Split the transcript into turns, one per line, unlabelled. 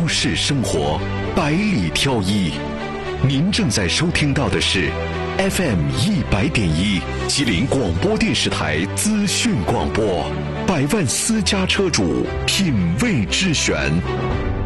市生活，百里挑一。您正在收听到的是 FM100.1吉林广播电视台资讯广播，百万私家车主品味之选。